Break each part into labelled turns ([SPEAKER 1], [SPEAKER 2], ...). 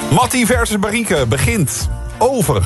[SPEAKER 1] Mattie versus Marieke begint over...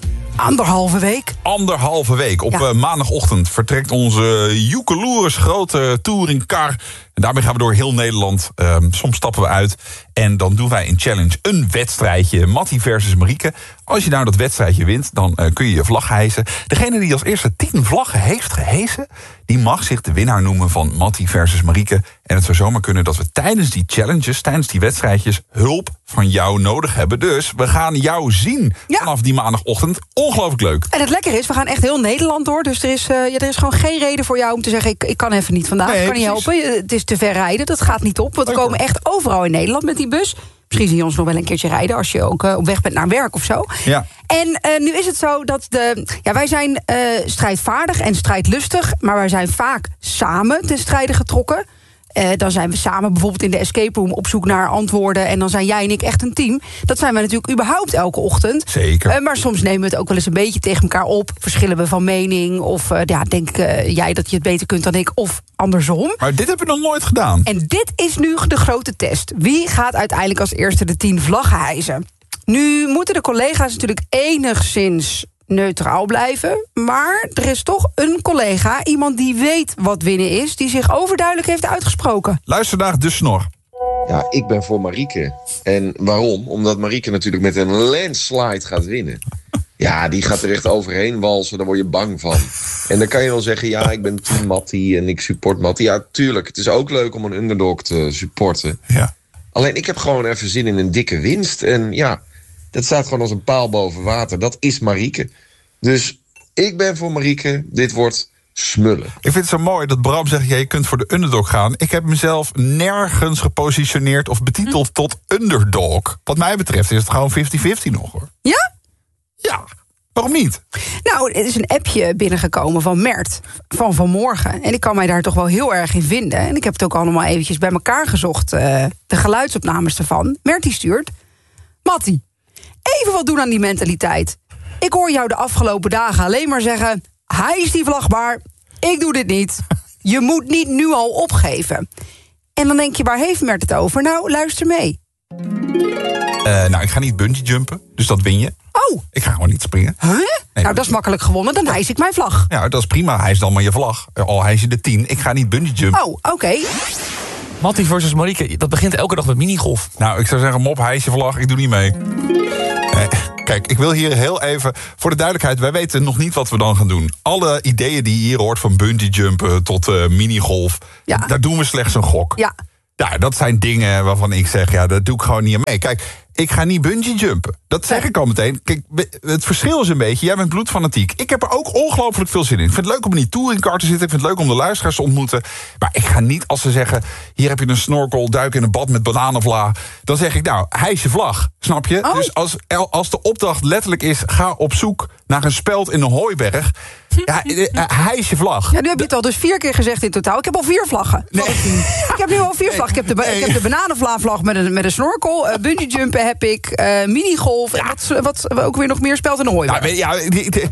[SPEAKER 2] Anderhalve week.
[SPEAKER 1] Op maandagochtend vertrekt onze Joekeloeris grote touringcar. En daarmee gaan we door heel Nederland. Soms stappen we uit. En dan doen wij in challenge een wedstrijdje. Mattie versus Marieke. Als je nou dat wedstrijdje wint, dan kun je je vlag hijsen. Degene die als eerste 10 vlaggen heeft gehesen, die mag zich de winnaar noemen van Mattie versus Marieke. En het zou zomaar kunnen dat we tijdens die challenges, tijdens die wedstrijdjes, hulp van jou nodig hebben. Dus we gaan jou zien vanaf die maandagochtend. Ongelooflijk leuk.
[SPEAKER 2] En het lekker is, we gaan echt heel Nederland door. Dus er is gewoon geen reden voor jou om te zeggen... ik kan even niet vandaag, ik kan niet helpen. Het is te ver rijden, dat gaat niet op. Want we komen echt overal in Nederland met die bus. Misschien zie je ons nog wel een keertje rijden... als je ook op weg bent naar werk of zo.
[SPEAKER 1] Ja.
[SPEAKER 2] En nu is het zo dat wij zijn strijdvaardig en strijdlustig... maar wij zijn vaak samen ten strijde getrokken. Dan zijn we samen bijvoorbeeld in de escape room op zoek naar antwoorden... en dan zijn jij en ik echt een team. Dat zijn we natuurlijk überhaupt elke ochtend.
[SPEAKER 1] Zeker.
[SPEAKER 2] Maar soms nemen we het ook wel eens een beetje tegen elkaar op. Verschillen we van mening of denk jij dat je het beter kunt dan ik... of andersom.
[SPEAKER 1] Maar dit hebben we nog nooit gedaan.
[SPEAKER 2] En dit is nu de grote test. Wie gaat uiteindelijk als eerste de 10 vlaggen hijsen? Nu moeten de collega's natuurlijk enigszins neutraal blijven. Maar er is toch een collega, iemand die weet wat winnen is... die zich overduidelijk heeft uitgesproken.
[SPEAKER 1] Luister naar de snor.
[SPEAKER 3] Ja, ik ben voor Marieke. En waarom? Omdat Marieke natuurlijk met een landslide gaat winnen. Ja, die gaat er echt overheen walsen, daar word je bang van. En dan kan je wel zeggen, ja, ik ben team Mattie en ik support Mattie. Ja, tuurlijk, het is ook leuk om een underdog te supporten.
[SPEAKER 1] Ja.
[SPEAKER 3] Alleen, ik heb gewoon even zin in een dikke winst. En ja, dat staat gewoon als een paal boven water. Dat is Marieke. Dus ik ben voor Marieke. Dit wordt smullen.
[SPEAKER 1] Ik vind het zo mooi dat Bram zegt, je kunt voor de underdog gaan. Ik heb mezelf nergens gepositioneerd of betiteld tot underdog. Wat mij betreft is het gewoon 50-50 nog, hoor.
[SPEAKER 2] Ja?
[SPEAKER 1] Ja, waarom niet?
[SPEAKER 2] Nou, er is een appje binnengekomen van Mert van vanmorgen. En ik kan mij daar toch wel heel erg in vinden. En ik heb het ook allemaal eventjes bij elkaar gezocht. De geluidsopnames ervan. Mert die stuurt: Mattie, even wat doen aan die mentaliteit. Ik hoor jou de afgelopen dagen alleen maar zeggen... hij is die vlagbaar, ik doe dit niet. Je moet niet nu al opgeven. En dan denk je, waar heeft Mert het over? Nou, luister mee.
[SPEAKER 1] Nou, ik ga niet bungee jumpen, dus dat win je.
[SPEAKER 2] Oh.
[SPEAKER 1] Ik ga gewoon niet springen.
[SPEAKER 2] Huh?
[SPEAKER 1] Nee,
[SPEAKER 2] nou, dat is makkelijk gewonnen, dan hijs ik mijn vlag.
[SPEAKER 1] Ja, dat is prima, hijs dan maar je vlag. Al hijs je de 10, ik ga niet bungee jumpen.
[SPEAKER 2] Oh, oké.
[SPEAKER 4] Mattie versus Marieke, dat begint elke dag met minigolf.
[SPEAKER 1] Nou, ik zou zeggen, mop, hijs je vlag, ik doe niet mee. Kijk, ik wil hier heel even... Voor de duidelijkheid, wij weten nog niet wat we dan gaan doen. Alle ideeën die je hier hoort, van bungee jumpen tot minigolf...
[SPEAKER 2] Ja.
[SPEAKER 1] Daar doen we slechts een gok.
[SPEAKER 2] Ja.
[SPEAKER 1] Ja, dat zijn dingen waarvan ik zeg, ja, dat doe ik gewoon niet aan mee. Kijk, ik ga niet bungee jumpen. Dat zeg ik al meteen. Kijk, het verschil is een beetje, jij bent bloedfanatiek. Ik heb er ook ongelooflijk veel zin in. Ik vind het leuk om in die touringcar te zitten. Ik vind het leuk om de luisteraars te ontmoeten. Maar ik ga niet, als ze zeggen, hier heb je een snorkel, duik in een bad met bananenvla. Dan zeg ik, nou, hijs je vlag. Snap je?
[SPEAKER 2] Oh.
[SPEAKER 1] Dus als de opdracht letterlijk is, ga op zoek naar een speld in een hooiberg. Ja, hijs je vlag.
[SPEAKER 2] Ja, nu heb je het al dus 4 keer gezegd in totaal. Ik heb al 4 vlaggen. Nee. Ik heb nu al 4 vlaggen. Ik heb de bananenvla-vlag met een snorkel. Bungee jumpen heb ik. Minigolf. Ja. En wat ook weer nog meer speld in een hooiberg.
[SPEAKER 1] Nou, ja,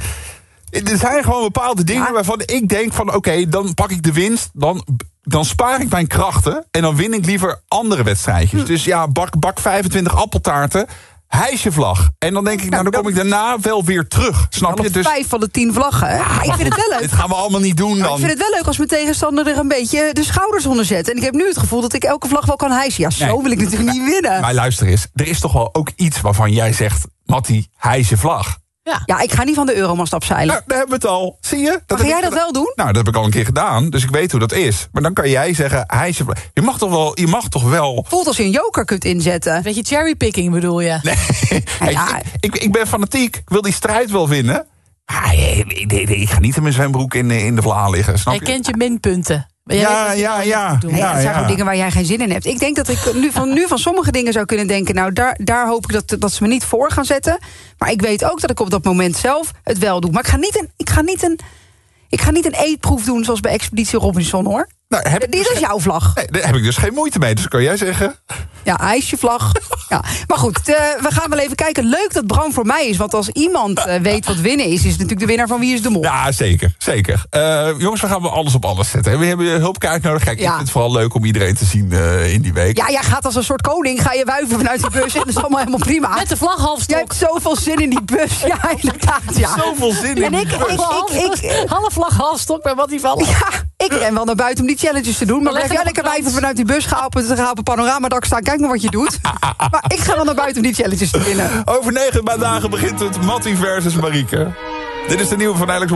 [SPEAKER 1] er zijn gewoon bepaalde dingen waarvan ik denk van... oké, dan pak ik de winst, dan spaar ik mijn krachten... en dan win ik liever andere wedstrijdjes. Dus ja, bak 25 appeltaarten... hijs je vlag. En dan denk ik, nou, dan kom ik daarna wel weer terug. Snap je? Dus
[SPEAKER 2] 5 van de 10 vlaggen. Ik vind het wel leuk.
[SPEAKER 1] dit gaan we allemaal niet doen dan.
[SPEAKER 2] Ik vind het wel leuk als mijn tegenstander er een beetje de schouders onder zet. En ik heb nu het gevoel dat ik elke vlag wel kan hijsen. Ja, zo wil ik natuurlijk niet winnen.
[SPEAKER 1] Maar luister eens, er is toch wel ook iets waarvan jij zegt... Mattie, hijs je vlag.
[SPEAKER 2] Ja, ik ga niet van de Euromast afzeilen.
[SPEAKER 1] Nou, daar hebben we het al. Zie je?
[SPEAKER 2] Ga jij dat wel doen?
[SPEAKER 1] Nou, dat heb ik al een keer gedaan, dus ik weet hoe dat is. Maar dan kan jij zeggen, hijs je vlag. Je mag toch wel...
[SPEAKER 2] Voelt als je een joker kunt inzetten.
[SPEAKER 4] Beetje cherrypicking bedoel je?
[SPEAKER 1] Nee,
[SPEAKER 2] Ja.
[SPEAKER 1] ik ben fanatiek. Ik wil die strijd wel winnen. Maar ik ga niet in mijn zwembroek in de vla liggen, snap je?
[SPEAKER 4] Jij kent je minpunten.
[SPEAKER 1] Ja.
[SPEAKER 2] Het zijn gewoon dingen waar jij geen zin in hebt. Ik denk dat ik nu van sommige dingen zou kunnen denken... nou, daar hoop ik dat ze me niet voor gaan zetten. Maar ik weet ook dat ik op dat moment zelf het wel doe. Maar ik ga niet een eetproef doen zoals bij Expeditie Robinson, hoor.
[SPEAKER 1] Nou,
[SPEAKER 2] Dit is jouw vlag.
[SPEAKER 1] Nee, daar heb ik dus geen moeite mee. Dus kan jij zeggen...
[SPEAKER 2] Ja, ijsjevlag. Ja. Maar goed, we gaan wel even kijken. Leuk dat Bram voor mij is. Want als iemand weet wat winnen is het natuurlijk de winnaar van Wie is de Mol.
[SPEAKER 1] Ja, zeker. Jongens, we gaan wel alles op alles zetten. We hebben hulpkaart nodig. Kijk, ik vind het vooral leuk om iedereen te zien in die week.
[SPEAKER 2] Ja, jij gaat als een soort koning. Ga je wuiven vanuit de bus. En dat is allemaal helemaal prima.
[SPEAKER 4] Met de vlag halfstok.
[SPEAKER 2] Jij hebt zoveel zin in die bus. Ja, inderdaad. Ja.
[SPEAKER 1] Zoveel zin in die bus.
[SPEAKER 4] Half vlag halfstok bij Mattie vallen.
[SPEAKER 2] Ja, ik ren wel naar buiten om die challenges te doen. Maar blijf jij lekker wijven vanuit die bus. Ga op het panoramadak staan. Kijk maar wat je doet. Maar ik ga wel naar buiten om die challenges te winnen.
[SPEAKER 1] Over 9 dagen begint het Mattie versus Marieke. Dit is de nieuwe van Alex